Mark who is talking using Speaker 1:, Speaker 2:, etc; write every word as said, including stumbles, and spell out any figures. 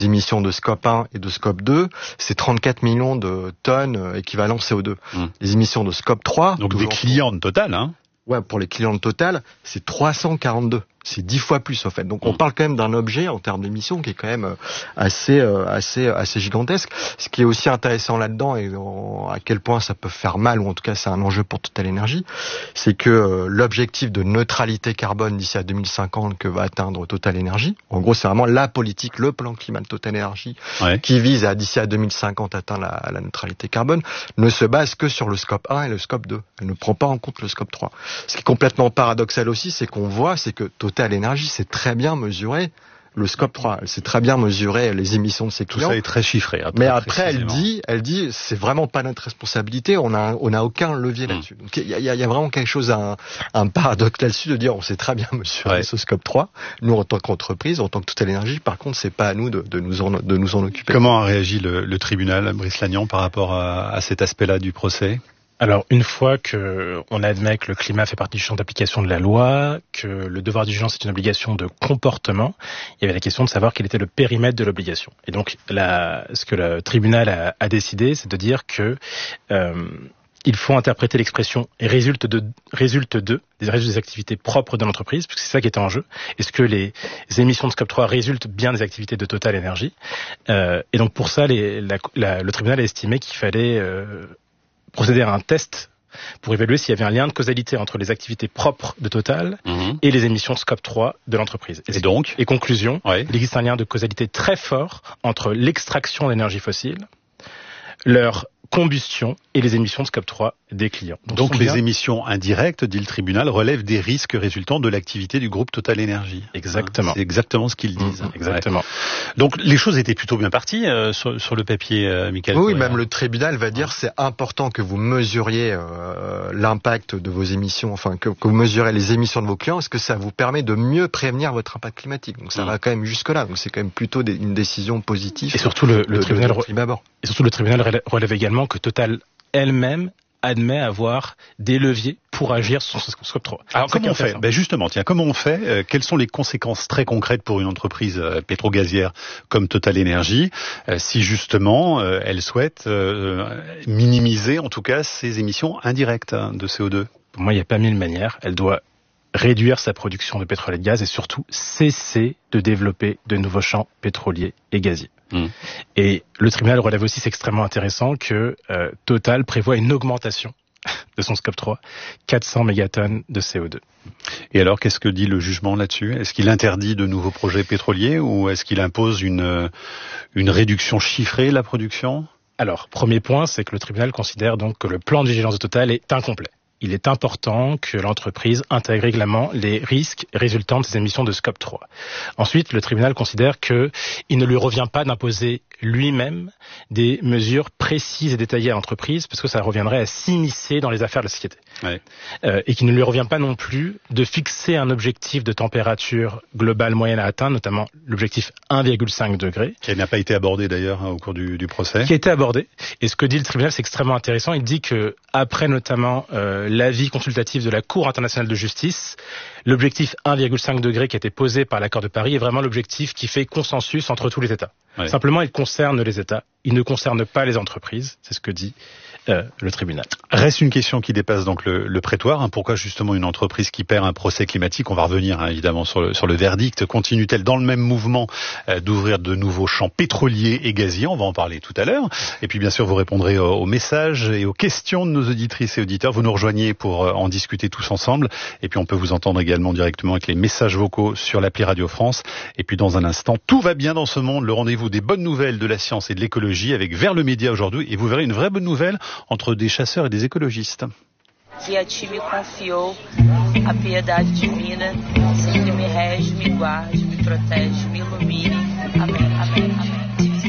Speaker 1: émissions de scope un et de scope deux, c'est trente-quatre millions de tonnes équivalent C O deux. Mmh. Les émissions de scope trois...
Speaker 2: Donc des clients de Total, hein.
Speaker 1: Ouais, pour les clients de Total, c'est trois cent quarante-deux. C'est dix fois plus, en fait. Donc, on parle quand même d'un objet, en termes d'émissions, qui est quand même assez, assez, assez gigantesque. Ce qui est aussi intéressant là-dedans, et à quel point ça peut faire mal, ou en tout cas, c'est un enjeu pour Total Energy, c'est que l'objectif de neutralité carbone d'ici à deux mille cinquante que va atteindre Total Energy, en gros, c'est vraiment la politique, le plan climat de Total Energy, ouais. qui vise à, d'ici à deux mille cinquante, atteindre la, la neutralité carbone, ne se base que sur le scope un et le scope deux. Elle ne prend pas en compte le scope trois. Ce qui est complètement paradoxal aussi, c'est qu'on voit, c'est que Total Energy sait très bien mesurer le scope trois. Elle sait très bien mesurer les émissions de ses clients.
Speaker 2: Tout ça est très chiffré.
Speaker 1: Hein, très mais après, elle dit, elle dit, c'est vraiment pas notre responsabilité. On a, on a aucun levier mmh. là-dessus. Donc il y a, y, a, y a vraiment quelque chose, un, un paradoxe là-dessus de dire, on sait très bien mesurer ouais. ce scope trois. Nous, en tant qu'entreprise, en tant que Total Energy, par contre, c'est pas à nous de, de nous en, de nous en occuper.
Speaker 2: Comment a réagi le, le tribunal, Brice Lagnan, par rapport à, à cet aspect-là du procès?
Speaker 3: Alors, une fois que on admet que le climat fait partie du champ d'application de la loi, que le devoir de vigilance est une obligation de comportement, il y avait la question de savoir quel était le périmètre de l'obligation. Et donc, la, ce que le tribunal a, a décidé, c'est de dire que euh, il faut interpréter l'expression résulte de résulte de des résultats des activités propres de l'entreprise, puisque c'est ça qui était en jeu. Est-ce que les émissions de scope trois résultent bien des activités de Total Energy? euh, Et donc, pour ça, les, la, la, le tribunal a estimé qu'il fallait euh, procéder à un test pour évaluer s'il y avait un lien de causalité entre les activités propres de Total mmh. et les émissions scope trois de l'entreprise.
Speaker 2: Et, et donc
Speaker 3: Et conclusion,
Speaker 2: ouais.
Speaker 3: il existe un lien de causalité très fort entre l'extraction d'énergie fossile, leur combustion et les émissions de scope trois des clients.
Speaker 2: Donc, Donc les bien... émissions indirectes, dit le tribunal, relèvent des risques résultant de l'activité du groupe Total Energy.
Speaker 3: Exactement.
Speaker 2: Hein, c'est exactement ce qu'ils disent.
Speaker 3: Mmh, exactement.
Speaker 2: Ouais. Donc les choses étaient plutôt bien parties euh, sur, sur le papier, euh, Michael.
Speaker 1: Oui, même le tribunal va dire c'est important que vous mesuriez euh, l'impact de vos émissions, enfin que, que vous mesurez les émissions de vos clients, parce que ça vous permet de mieux prévenir votre impact climatique. Donc ça mmh. va quand même jusque-là. Donc c'est quand même plutôt des, une décision positive.
Speaker 3: Et surtout le, le
Speaker 1: de,
Speaker 3: tribunal
Speaker 1: de, de, de
Speaker 3: et surtout le tribunal relève également que Total elle-même admet avoir des leviers pour agir sur ce scope trois.
Speaker 2: Alors comment on fait ? Ben justement, tiens, comment on fait ? euh, Quelles sont les conséquences très concrètes pour une entreprise euh, pétro-gazière comme Total Energy euh, si justement euh, elle souhaite euh, minimiser en tout cas ses émissions indirectes hein, de C O deux ?
Speaker 3: Pour moi, il n'y a pas mille manières. Elle doit réduire sa production de pétrole et de gaz et surtout cesser de développer de nouveaux champs pétroliers et gaziers. Mmh. Et le tribunal relève aussi, c'est extrêmement intéressant, que euh, Total prévoit une augmentation de son scope trois, quatre cents mégatonnes de C O deux.
Speaker 2: Et alors, qu'est-ce que dit le jugement là-dessus ? Est-ce qu'il interdit de nouveaux projets pétroliers ou est-ce qu'il impose une, une réduction chiffrée de la production ?
Speaker 3: Alors, premier point, c'est que le tribunal considère donc que le plan de vigilance de Total est incomplet. Il est important que l'entreprise intègre également les risques résultant de ses émissions de scope trois. Ensuite, le tribunal considère que il ne lui revient pas d'imposer lui-même des mesures précises et détaillées à l'entreprise, parce que ça reviendrait à s'immiscer dans les affaires de la société. Ouais. Euh, et qu'il ne lui revient pas non plus de fixer un objectif de température globale moyenne à atteindre, notamment l'objectif un virgule cinq degrés.
Speaker 2: Qui n'a pas été abordé d'ailleurs hein, au cours du, du procès.
Speaker 3: Qui a été abordé. Et ce que dit le tribunal, c'est extrêmement intéressant. Il dit que après notamment euh, l'avis consultatif de la Cour internationale de justice, l'objectif un virgule cinq degrés qui a été posé par l'accord de Paris est vraiment l'objectif qui fait consensus entre tous les États. Ouais. Simplement, il concerne les États, il ne concerne pas les entreprises, c'est ce que dit euh, le tribunal.
Speaker 2: Reste une question qui dépasse donc le, le prétoire. Hein. Pourquoi justement une entreprise qui perd un procès climatique, on va revenir hein, évidemment sur le, sur le verdict, continue-t-elle dans le même mouvement euh, d'ouvrir de nouveaux champs pétroliers et gaziers ? On va en parler tout à l'heure. Et puis bien sûr, vous répondrez aux, aux messages et aux questions de nos auditrices et auditeurs. Vous nous rejoignez pour euh, en discuter tous ensemble. Et puis on peut vous entendre également directement avec les messages vocaux sur l'appli Radio France. Et puis dans un instant, tout va bien dans ce monde, le rendez-vous des bonnes nouvelles de la science et de l'écologie avec Vers le Média aujourd'hui. Et vous verrez une vraie bonne nouvelle entre des chasseurs et des écologistes.
Speaker 4: Que a ti me confiou a piedade divina, sempre me rege, me guarde, me protege, me ilumine. Amém.